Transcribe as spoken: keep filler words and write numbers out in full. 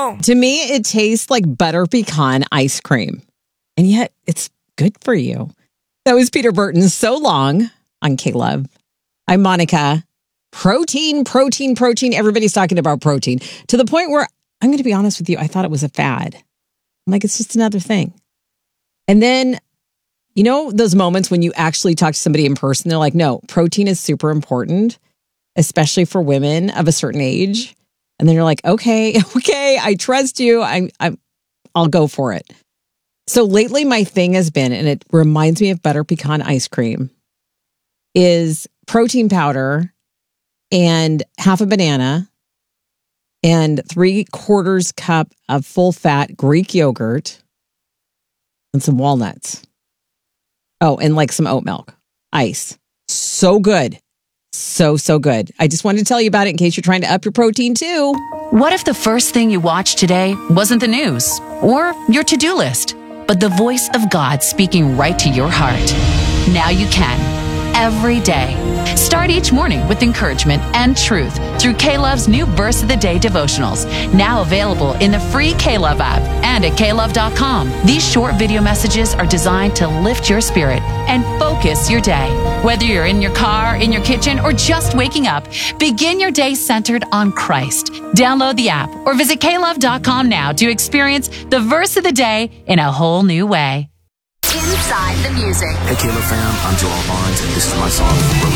no. To me, it tastes like butter pecan ice cream. And yet, it's good for you. That was Peter Burton, So Long on K-Love. I'm Monica. Protein, protein, protein. Everybody's talking about protein. To the point where, I'm going to be honest with you, I thought it was a fad. I'm like, it's just another thing. And then, you know, those moments when you actually talk to somebody in person, they're like, no, protein is super important, especially for women of a certain age. And then you're like, okay, okay, I trust you. I, I, I'll go for it. So lately, my thing has been, and it reminds me of butter pecan ice cream, is protein powder and half a banana and three quarters cup of full fat Greek yogurt and some walnuts. Oh, and like some oat milk, ice. So good. So, so good. I just wanted to tell you about it in case you're trying to up your protein too. What if the first thing you watched today wasn't the news or your to-do list, but the voice of God speaking right to your heart? Now you can, every day. Start each morning with encouragement and truth through K-Love's new Verse of the Day devotionals, now available in the free K-Love app and at K Love dot com. These short video messages are designed to lift your spirit and focus your day. Whether you're in your car, in your kitchen, or just waking up, begin your day centered on Christ. Download the app or visit K Love dot com now to experience the Verse of the Day in a whole new way. Inside the music. Hey, K-Love fam, I'm Joel Barnes, and this is my song.